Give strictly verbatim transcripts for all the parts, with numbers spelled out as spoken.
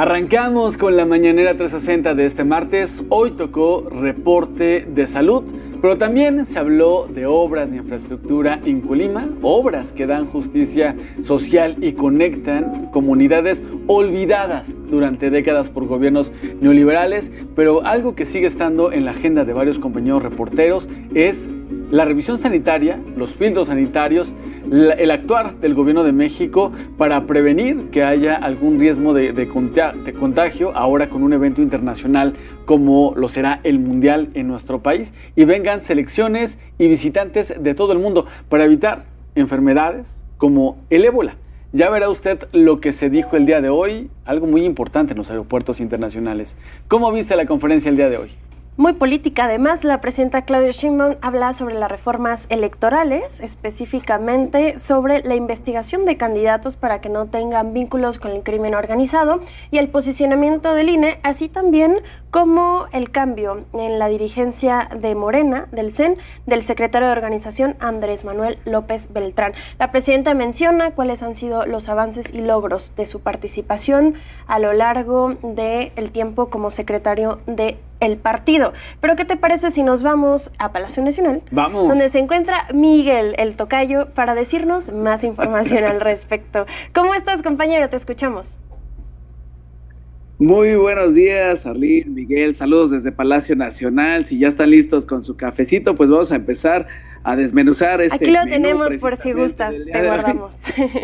Arrancamos con la mañanera trescientos sesenta de este martes. Hoy tocó reporte de salud, pero también se habló de obras de infraestructura en Colima, obras que dan justicia social y conectan comunidades olvidadas durante décadas por gobiernos neoliberales, pero algo que sigue estando en la agenda de varios compañeros reporteros es la revisión sanitaria, los filtros sanitarios, la, el actuar del gobierno de México para prevenir que haya algún riesgo de, de, de contagio, ahora con un evento internacional como lo será el Mundial en nuestro país, y vengan selecciones y visitantes de todo el mundo para evitar enfermedades como el ébola. Ya verá usted lo que se dijo el día de hoy, algo muy importante en los aeropuertos internacionales. ¿Cómo viste la conferencia el día de hoy? Muy política. Además, la presidenta Claudia Sheinbaum habla sobre las reformas electorales, específicamente sobre la investigación de candidatos para que no tengan vínculos con el crimen organizado y el posicionamiento del I N E, así también como el cambio en la dirigencia de Morena, del C E N, del secretario de organización Andrés Manuel López Beltrán. La presidenta menciona cuáles han sido los avances y logros de su participación a lo largo del tiempo como secretario de el partido. Pero ¿qué te parece si nos vamos a Palacio Nacional? Vamos. Donde se encuentra Miguel, el tocayo, para decirnos más información al respecto. ¿Cómo estás, compañero? Te escuchamos. Muy buenos días, Arlene, Miguel, saludos desde Palacio Nacional. Si ya están listos con su cafecito, pues vamos a empezar a desmenuzar este Aquí lo menú tenemos por si gustas, te guardamos.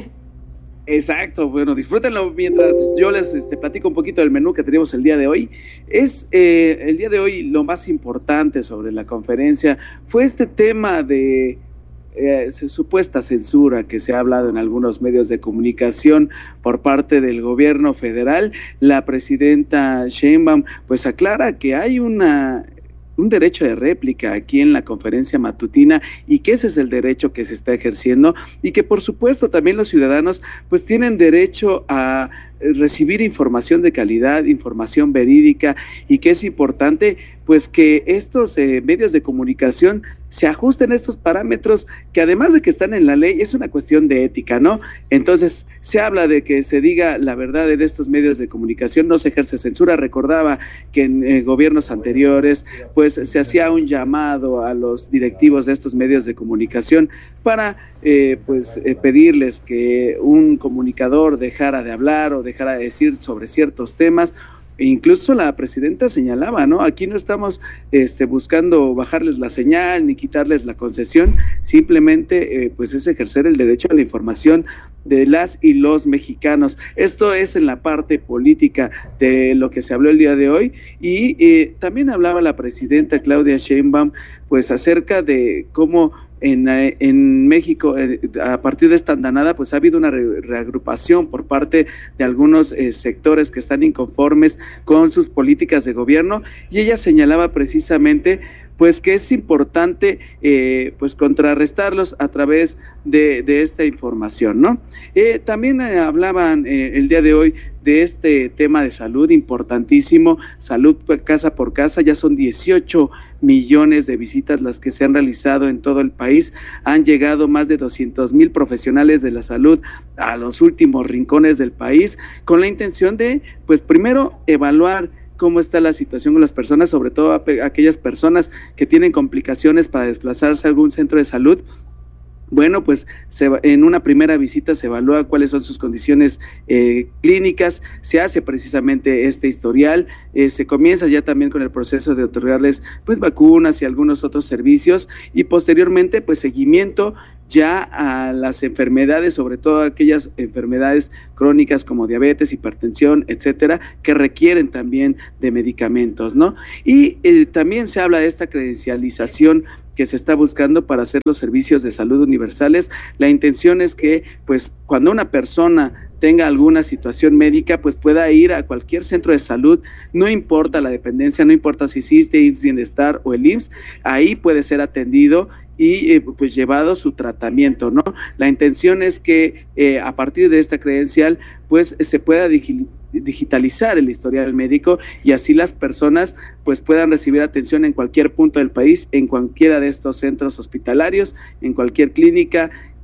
Exacto, bueno, disfrútenlo mientras yo les este, platico un poquito del menú que tenemos el día de hoy. Es eh, el día de hoy lo más importante sobre la conferencia fue este tema de eh, supuesta censura que se ha hablado en algunos medios de comunicación por parte del gobierno federal. La presidenta Sheinbaum pues aclara que hay una un derecho de réplica aquí en la conferencia matutina y que ese es el derecho que se está ejerciendo y que por supuesto también los ciudadanos pues tienen derecho a recibir información de calidad, información verídica y que es importante pues que estos eh, medios de comunicación se ajusten a estos parámetros que además de que están en la ley es una cuestión de ética, ¿no? Entonces se habla de que se diga la verdad en estos medios de comunicación, no se ejerce censura. Recordaba que en eh, gobiernos anteriores pues se hacía un llamado a los directivos de estos medios de comunicación para eh, pues eh, pedirles que un comunicador dejara de hablar o dejara de decir sobre ciertos temas. Incluso la presidenta señalaba, ¿no? Aquí no estamos este, buscando bajarles la señal ni quitarles la concesión, simplemente eh, pues es ejercer el derecho a la información de las y los mexicanos. Esto es en la parte política de lo que se habló el día de hoy y eh, también hablaba la presidenta Claudia Sheinbaum pues acerca de cómo En, en México, a partir de esta andanada, pues ha habido una re, reagrupación por parte de algunos eh, sectores que están inconformes con sus políticas de gobierno y ella señalaba precisamente pues que es importante eh, pues contrarrestarlos a través de, de esta información, ¿no? Eh, también eh, hablaban eh, el día de hoy de este tema de salud importantísimo, salud casa por casa, ya son dieciocho millones de visitas las que se han realizado en todo el país, han llegado más de doscientos mil profesionales de la salud a los últimos rincones del país, con la intención de, pues primero, evaluar cómo está la situación con las personas, sobre todo aquellas personas que tienen complicaciones para desplazarse a algún centro de salud. Bueno, pues se, en una primera visita se evalúa cuáles son sus condiciones eh, clínicas, se hace precisamente este historial, eh, se comienza ya también con el proceso de otorgarles pues vacunas y algunos otros servicios y posteriormente pues seguimiento ya a las enfermedades, sobre todo aquellas enfermedades crónicas como diabetes, hipertensión, etcétera, que requieren también de medicamentos, ¿no? Y eh, también se habla de esta credencialización que se está buscando para hacer los servicios de salud universales. La intención es que, pues, cuando una persona tenga alguna situación médica, pues pueda ir a cualquier centro de salud, no importa la dependencia, no importa si existe I M S S Bienestar o el I M S S, ahí puede ser atendido y eh, pues llevado su tratamiento, ¿no? La intención es que eh, a partir de esta credencial, pues se pueda digitalizar digitalizar el historial médico y así las personas pues puedan recibir atención en cualquier punto del país, en cualquiera de estos centros hospitalarios, en cualquier clínica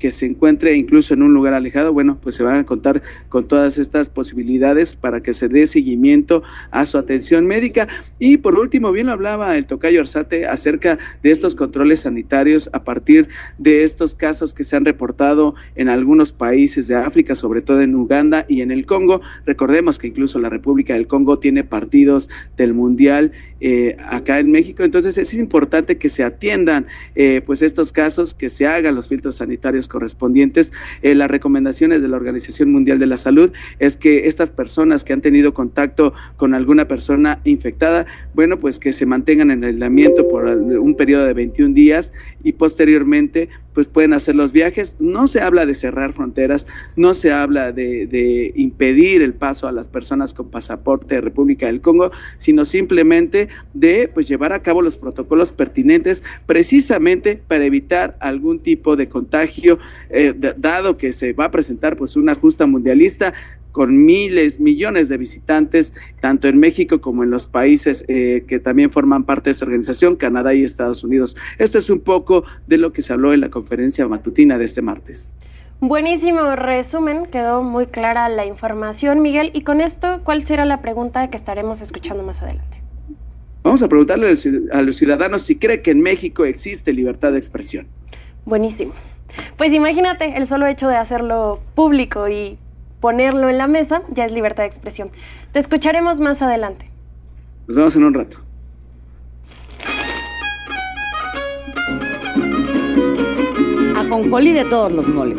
que se encuentre incluso en un lugar alejado, bueno, pues se van a contar con todas estas posibilidades para que se dé seguimiento a su atención médica. Y por último, bien lo hablaba el tocayo Arzate acerca de estos controles sanitarios a partir de estos casos que se han reportado en algunos países de África, sobre todo en Uganda y en el Congo. Recordemos que incluso la República del Congo tiene partidos del Mundial eh, acá en México, entonces es importante que se atiendan eh, pues estos casos, que se hagan los filtros sanitarios correspondientes. Eh, las recomendaciones de la Organización Mundial de la Salud es que estas personas que han tenido contacto con alguna persona infectada, bueno, pues que se mantengan en aislamiento por un periodo de veintiún días y posteriormente pues pueden hacer los viajes. No se habla de cerrar fronteras, no se habla de, de impedir el paso a las personas con pasaporte de República del Congo, sino simplemente de pues llevar a cabo los protocolos pertinentes precisamente para evitar algún tipo de contagio, eh, dado que se va a presentar pues una justa mundialista con miles, millones de visitantes, tanto en México como en los países eh, que también forman parte de esta organización, Canadá y Estados Unidos. Esto es un poco de lo que se habló en la conferencia matutina de este martes. Buenísimo resumen, quedó muy clara la información, Miguel. Y con esto, ¿cuál será la pregunta que estaremos escuchando más adelante? Vamos a preguntarle a los ciudadanos si cree que en México existe libertad de expresión. Buenísimo. Pues imagínate, el solo hecho de hacerlo público y ponerlo en la mesa ya es libertad de expresión. Te escucharemos más adelante. Nos vemos en un rato. Ajonjolí de todos los moles.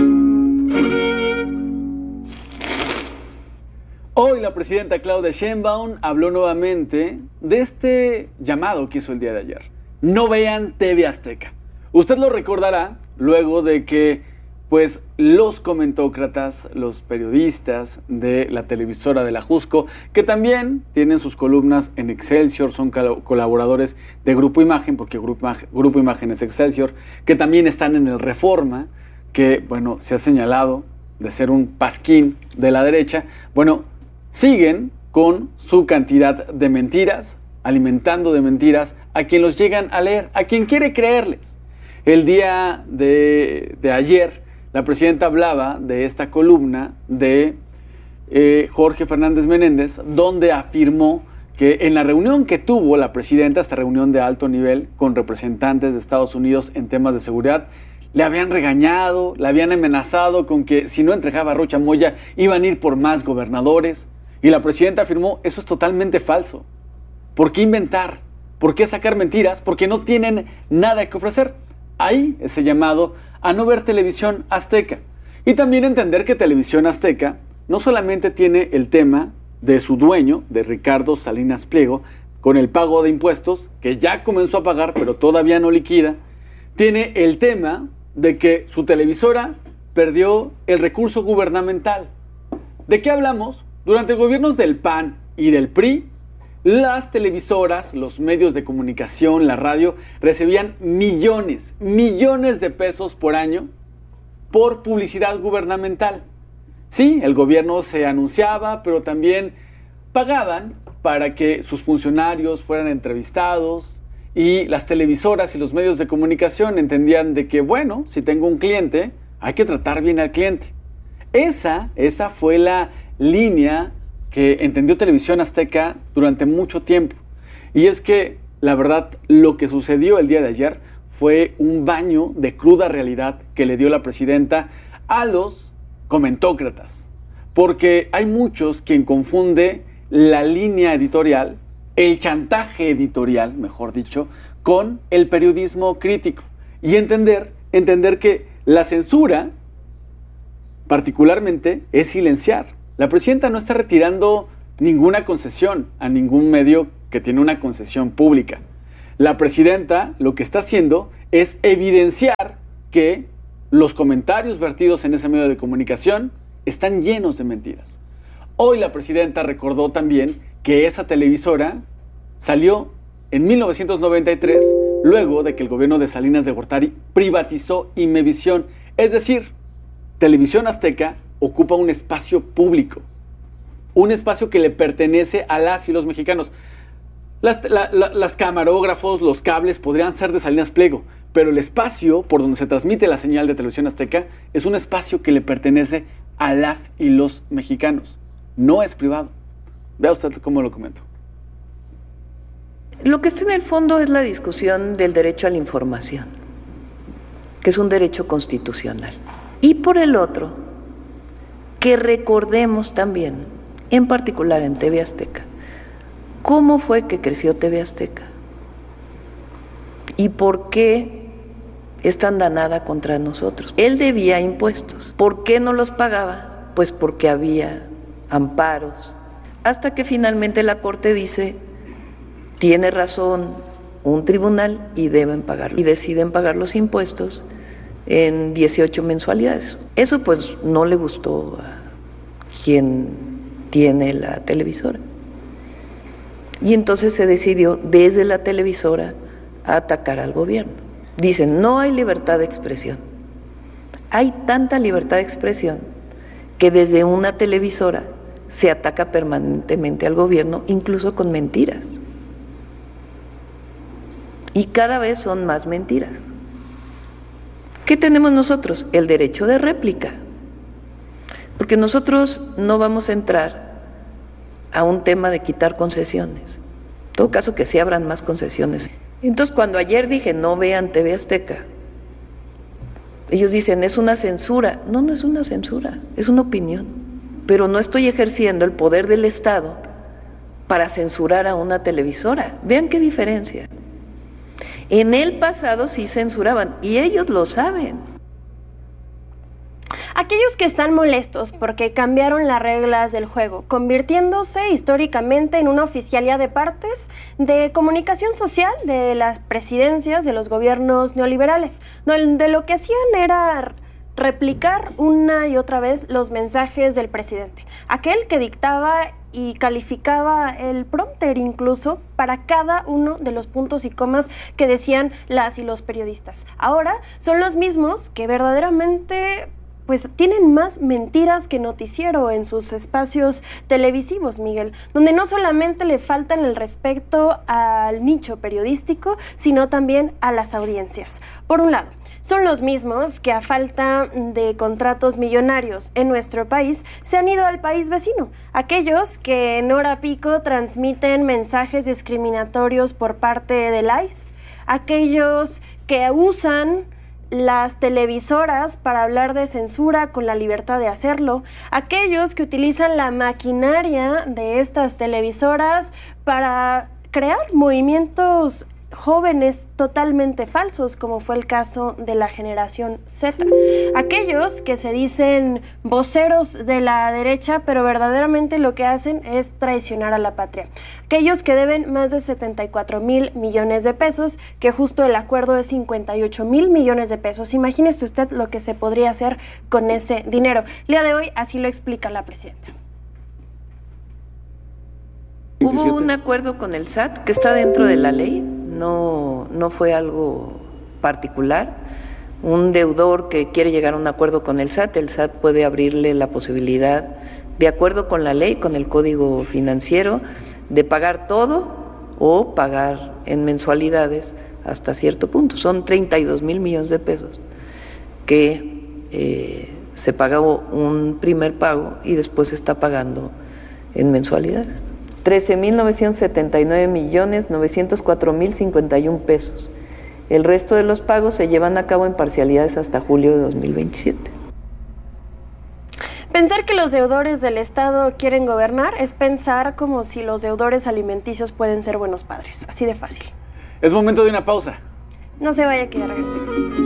Hoy la presidenta Claudia Sheinbaum habló nuevamente de este llamado que hizo el día de ayer. No vean T V Azteca. Usted lo recordará luego de que pues los comentócratas, los periodistas de la televisora de la Jusco, que también tienen sus columnas en Excelsior, son colaboradores de Grupo Imagen, porque Grupo Imagen, Grupo Imagen es Excelsior, que también están en el Reforma, que bueno, se ha señalado de ser un pasquín de la derecha, bueno, siguen con su cantidad de mentiras, alimentando de mentiras a quien los llegan a leer, a quien quiere creerles. El día de, de ayer, la presidenta hablaba de esta columna de eh, Jorge Fernández Menéndez, donde afirmó que en la reunión que tuvo la presidenta, esta reunión de alto nivel con representantes de Estados Unidos en temas de seguridad, le habían regañado, le habían amenazado con que si no entregaba a Rocha Moya iban a ir por más gobernadores. Y la presidenta afirmó, eso es totalmente falso. ¿Por qué inventar? ¿Por qué sacar mentiras? Porque no tienen nada que ofrecer. Hay ese llamado a no ver Televisión Azteca. Y también entender que Televisión Azteca no solamente tiene el tema de su dueño, de Ricardo Salinas Pliego, con el pago de impuestos, que ya comenzó a pagar, pero todavía no liquida. Tiene el tema de que su televisora perdió el recurso gubernamental. ¿De qué hablamos? Durante gobiernos del P A N y del P R I, las televisoras, los medios de comunicación, la radio, recibían millones, millones de pesos por año por publicidad gubernamental. Sí, el gobierno se anunciaba, pero también pagaban para que sus funcionarios fueran entrevistados, y las televisoras y los medios de comunicación entendían de que, bueno, si tengo un cliente, hay que tratar bien al cliente. Esa, esa fue la línea que entendió Televisión Azteca durante mucho tiempo. Y es que, la verdad, lo que sucedió el día de ayer fue un baño de cruda realidad que le dio la presidenta a los comentócratas. Porque hay muchos quien confunde la línea editorial, el chantaje editorial, mejor dicho, con el periodismo crítico. Y entender, entender que la censura, particularmente, es silenciar. La presidenta no está retirando ninguna concesión a ningún medio que tiene una concesión pública. La presidenta lo que está haciendo es evidenciar que los comentarios vertidos en ese medio de comunicación están llenos de mentiras. Hoy la presidenta recordó también que esa televisora salió en mil novecientos noventa y tres, luego de que el gobierno de Salinas de Gortari privatizó Imevisión. Es decir, Televisión Azteca ocupa un espacio público, un espacio que le pertenece a las y los mexicanos. Las, la, la, las camarógrafos, los cables podrían ser de Salinas Pliego, pero el espacio por donde se transmite la señal de Televisión Azteca es un espacio que le pertenece a las y los mexicanos. No es privado. Vea usted cómo lo comento. Lo que está en el fondo es la discusión del derecho a la información, que es un derecho constitucional. Y por el otro, que recordemos también, en particular en T V Azteca, cómo fue que creció T V Azteca y por qué es tan danada contra nosotros. Él debía impuestos. ¿Por qué no los pagaba? Pues porque había amparos, hasta que finalmente la Corte dice, tiene razón un tribunal y deben pagarlo. Y deciden pagar los impuestos en dieciocho mensualidades. Eso pues no le gustó a quien tiene la televisora. Y entonces se decidió desde la televisora a atacar al gobierno. Dicen, no hay libertad de expresión. Hay tanta libertad de expresión que desde una televisora se ataca permanentemente al gobierno, incluso con mentiras. Y cada vez son más mentiras. ¿Qué tenemos nosotros? El derecho de réplica. Porque nosotros no vamos a entrar a un tema de quitar concesiones. En todo caso, que sí abran más concesiones. Entonces, cuando ayer dije no vean T V Azteca, ellos dicen es una censura. No, no es una censura, es una opinión. Pero no estoy ejerciendo el poder del Estado para censurar a una televisora. Vean qué diferencia. En el pasado sí censuraban y ellos lo saben. Aquellos que están molestos porque cambiaron las reglas del juego, convirtiéndose históricamente en una oficialía de partes de comunicación social de las presidencias de los gobiernos neoliberales, donde lo que hacían era replicar una y otra vez los mensajes del presidente, aquel que dictaba y calificaba el prompter incluso para cada uno de los puntos y comas que decían las y los periodistas. Ahora son los mismos que verdaderamente pues tienen más mentiras que noticiero en sus espacios televisivos, Miguel, donde no solamente le faltan el respeto al nicho periodístico, sino también a las audiencias. Por un lado, son los mismos que a falta de contratos millonarios en nuestro país se han ido al país vecino, aquellos que en hora pico transmiten mensajes discriminatorios por parte del I C E, aquellos que usan las televisoras para hablar de censura con la libertad de hacerlo, aquellos que utilizan la maquinaria de estas televisoras para crear movimientos jóvenes totalmente falsos, como fue el caso de la generación Z. Aquellos que se dicen voceros de la derecha, pero verdaderamente lo que hacen es traicionar a la patria. Aquellos que deben más de setenta y cuatro mil millones de pesos, que justo el acuerdo es cincuenta y ocho mil millones de pesos. Imagínese usted lo que se podría hacer con ese dinero. El día de hoy así lo explica la presidenta. Hubo un acuerdo con el S A T que está dentro de la ley, no, no fue algo particular. Un deudor que quiere llegar a un acuerdo con el S A T, el S A T puede abrirle la posibilidad, de acuerdo con la ley, con el Código Financiero, de pagar todo o pagar en mensualidades hasta cierto punto. Son treinta y dos mil millones de pesos que eh, se pagó un primer pago y después se está pagando en mensualidades. trece mil novecientos setenta y nueve millones novecientos cuatro mil cincuenta y un pesos. El resto de los pagos se llevan a cabo en parcialidades hasta julio de dos mil veintisiete. Pensar que los deudores del Estado quieren gobernar es pensar como si los deudores alimenticios pueden ser buenos padres. Así de fácil. Es momento de una pausa. No se vaya a quedar.